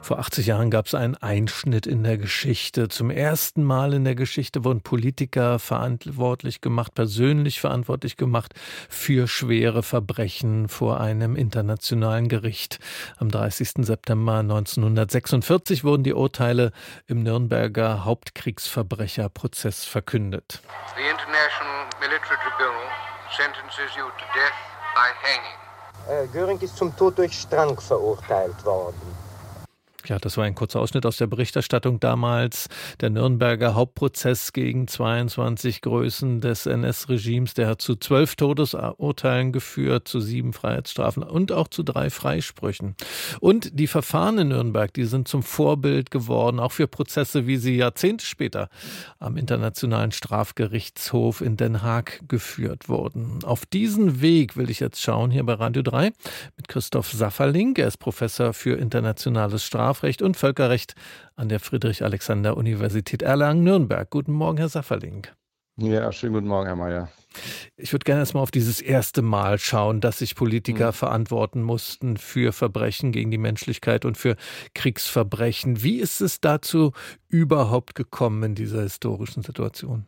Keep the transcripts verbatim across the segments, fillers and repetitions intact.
Vor achtzig Jahren gab es einen Einschnitt in der Geschichte. Zum ersten Mal in der Geschichte wurden Politiker verantwortlich gemacht, persönlich verantwortlich gemacht für schwere Verbrechen vor einem internationalen Gericht. Am dreißigsten September neunzehnhundertsechsundvierzig wurden die Urteile im Nürnberger Hauptkriegsverbrecherprozess verkündet. The International Military Tribunal sentences you to death by hanging. Äh, Göring ist zum Tod durch Strang verurteilt worden. Ja, das war ein kurzer Ausschnitt aus der Berichterstattung damals. Der Nürnberger Hauptprozess gegen zweiundzwanzig Größen des N S-Regimes, der hat zu zwölf Todesurteilen geführt, zu sieben Freiheitsstrafen und auch zu drei Freisprüchen. Und die Verfahren in Nürnberg, die sind zum Vorbild geworden, auch für Prozesse, wie sie Jahrzehnte später am Internationalen Strafgerichtshof in Den Haag geführt wurden. Auf diesen Weg will ich jetzt schauen, hier bei Radio drei, mit Christoph Safferling. Er ist Professor für internationales Strafrecht und Völkerrecht an der Friedrich-Alexander-Universität Erlangen-Nürnberg. Guten Morgen, Herr Safferling. Ja, schönen guten Morgen, Herr Mayer. Ich würde gerne erstmal auf dieses erste Mal schauen, dass sich Politiker mhm. verantworten mussten für Verbrechen gegen die Menschlichkeit und für Kriegsverbrechen. Wie ist es dazu überhaupt gekommen in dieser historischen Situation?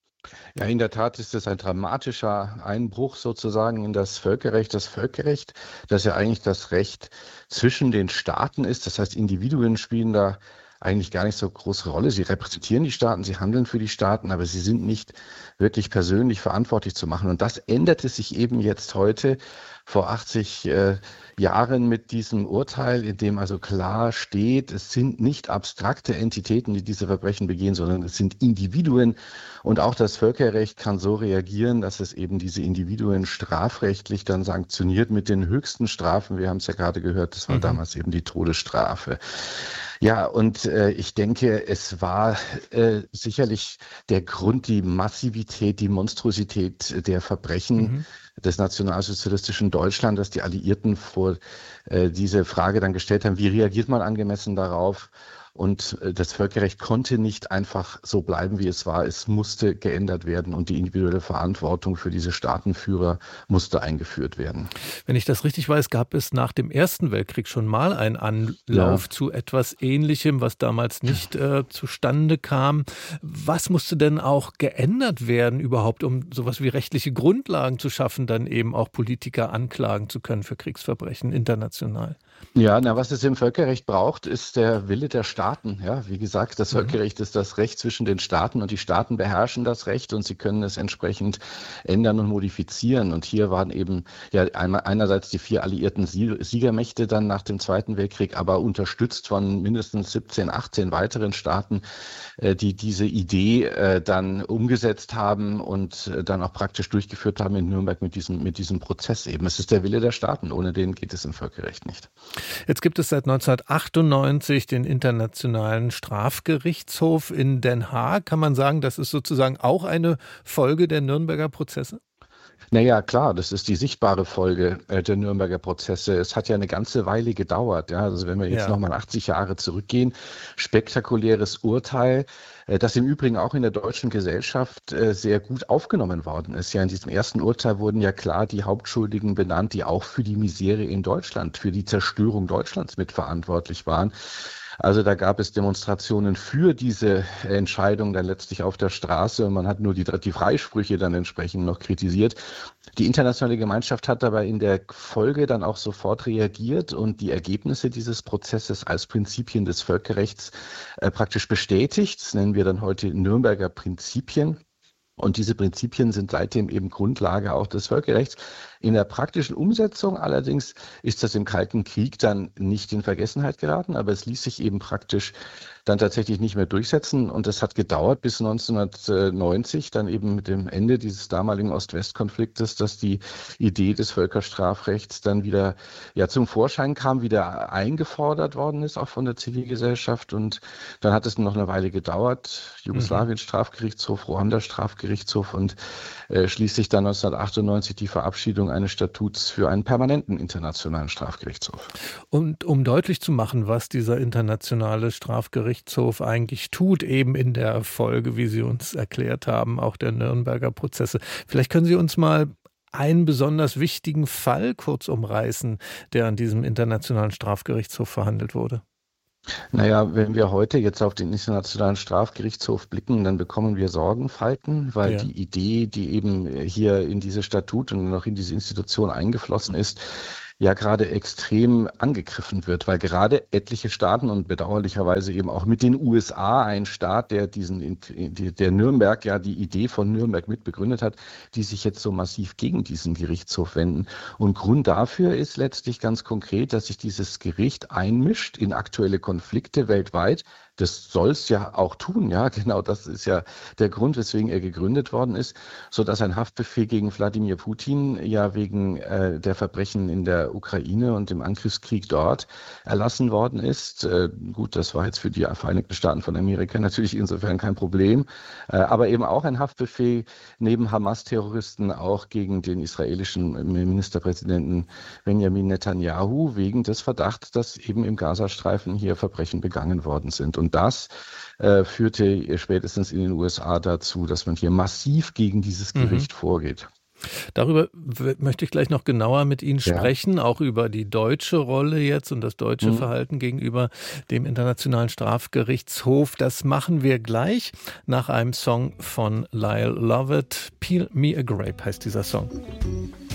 Ja, in der Tat ist es ein dramatischer Einbruch sozusagen in das Völkerrecht. Das Völkerrecht, das ja eigentlich das Recht zwischen den Staaten ist. Das heißt, Individuen spielen da eigentlich gar nicht so große Rolle. Sie repräsentieren die Staaten, sie handeln für die Staaten, aber sie sind nicht wirklich persönlich verantwortlich zu machen. Und das änderte sich eben jetzt heute vor achtzig äh, Jahren mit diesem Urteil, in dem also klar steht, es sind nicht abstrakte Entitäten, die diese Verbrechen begehen, sondern es sind Individuen. Und auch das Völkerrecht kann so reagieren, dass es eben diese Individuen strafrechtlich dann sanktioniert mit den höchsten Strafen. Wir haben es ja gerade gehört, das war mhm. damals eben die Todesstrafe. Ja, und äh, ich denke, es war äh, sicherlich der Grund, die Massivität, die Monstrosität der Verbrechen mhm. des nationalsozialistischen Deutschland, dass die Alliierten vor äh, diese Frage dann gestellt haben, wie reagiert man angemessen darauf? Und äh, das Völkerrecht konnte nicht einfach so bleiben, wie es war. Es musste geändert werden und die individuelle Verantwortung für diese Staatenführer musste eingeführt werden. Wenn ich das richtig weiß, gab es nach dem Ersten Weltkrieg schon mal einen Anlauf ja. zu etwas Ähnlichem, was damals nicht äh, zustande kam. Was musste denn auch geändert werden überhaupt, um sowas wie rechtliche Grundlagen zu schaffen, dann eben auch Politiker anklagen zu können für Kriegsverbrechen international? Ja, na, was es im Völkerrecht braucht, ist der Wille der Staaten. Ja, wie gesagt, das Völkerrecht ist das Recht zwischen den Staaten und die Staaten beherrschen das Recht und sie können es entsprechend ändern und modifizieren. Und hier waren eben ja einmal einerseits die vier alliierten Siegermächte dann nach dem Zweiten Weltkrieg, aber unterstützt von mindestens siebzehn, achtzehn weiteren Staaten, die diese Idee dann umgesetzt haben und dann auch praktisch durchgeführt haben in Nürnberg mit diesem, mit diesem Prozess eben. Es ist der Wille der Staaten, ohne den geht es im Völkerrecht nicht. Jetzt gibt es seit neunzehnhundertachtundneunzig den Internationalen Strafgerichtshof in Den Haag. Kann man sagen, das ist sozusagen auch eine Folge der Nürnberger Prozesse? Naja, klar, das ist die sichtbare Folge äh, der Nürnberger Prozesse. Es hat ja eine ganze Weile gedauert. Ja? Also wenn wir jetzt ja. nochmal achtzig Jahre zurückgehen, spektakuläres Urteil, äh, das im Übrigen auch in der deutschen Gesellschaft äh, sehr gut aufgenommen worden ist. Ja, in diesem ersten Urteil wurden ja klar die Hauptschuldigen benannt, die auch für die Misere in Deutschland, für die Zerstörung Deutschlands mitverantwortlich waren. Also da gab es Demonstrationen für diese Entscheidung dann letztlich auf der Straße und man hat nur die, die Freisprüche dann entsprechend noch kritisiert. Die internationale Gemeinschaft hat aber in der Folge dann auch sofort reagiert und die Ergebnisse dieses Prozesses als Prinzipien des Völkerrechts äh, praktisch bestätigt. Das nennen wir dann heute Nürnberger Prinzipien. Und diese Prinzipien sind seitdem eben Grundlage auch des Völkerrechts. In der praktischen Umsetzung allerdings ist das im Kalten Krieg dann nicht in Vergessenheit geraten, aber es ließ sich eben praktisch dann tatsächlich nicht mehr durchsetzen. Und es hat gedauert bis neunzehnhundertneunzig, dann eben mit dem Ende dieses damaligen Ost-West-Konfliktes, dass die Idee des Völkerstrafrechts dann wieder ja zum Vorschein kam, wieder eingefordert worden ist, auch von der Zivilgesellschaft. Und dann hat es noch eine Weile gedauert. Jugoslawien-Strafgerichtshof, Ruanda-Strafgerichtshof und äh, schließlich dann neunzehnhundertachtundneunzig die Verabschiedung eines Statuts für einen permanenten internationalen Strafgerichtshof. Und um deutlich zu machen, was dieser internationale Strafgerichtshof eigentlich tut, eben in der Folge, wie Sie uns erklärt haben, auch der Nürnberger Prozesse. Vielleicht können Sie uns mal einen besonders wichtigen Fall kurz umreißen, der an diesem internationalen Strafgerichtshof verhandelt wurde. Naja, wenn wir heute jetzt auf den Internationalen Strafgerichtshof blicken, dann bekommen wir Sorgenfalten, weil Ja. die Idee, die eben hier in diese Statut und noch in diese Institution eingeflossen ist, ja gerade extrem angegriffen wird, weil gerade etliche Staaten und bedauerlicherweise eben auch mit den U S A ein Staat, der diesen, der Nürnberg, ja die Idee von Nürnberg mitbegründet hat, die sich jetzt so massiv gegen diesen Gerichtshof wenden. Und Grund dafür ist letztlich ganz konkret, dass sich dieses Gericht einmischt in aktuelle Konflikte weltweit. Das soll es ja auch tun, ja, genau, das ist ja der Grund, weswegen er gegründet worden ist, so dass ein Haftbefehl gegen Wladimir Putin ja wegen äh, der Verbrechen in der Ukraine und dem Angriffskrieg dort erlassen worden ist. Äh, gut, das war jetzt für die Vereinigten Staaten von Amerika natürlich insofern kein Problem, äh, aber eben auch ein Haftbefehl neben Hamas-Terroristen auch gegen den israelischen Ministerpräsidenten Benjamin Netanyahu wegen des Verdachts, dass eben im Gazastreifen hier Verbrechen begangen worden sind. Und das äh, führte spätestens in den U S A dazu, dass man hier massiv gegen dieses Gericht mhm. vorgeht. Darüber w- möchte ich gleich noch genauer mit Ihnen sprechen, ja. auch über die deutsche Rolle jetzt und das deutsche mhm. Verhalten gegenüber dem Internationalen Strafgerichtshof. Das machen wir gleich nach einem Song von Lyle Lovett. Peel Me a Grape heißt dieser Song.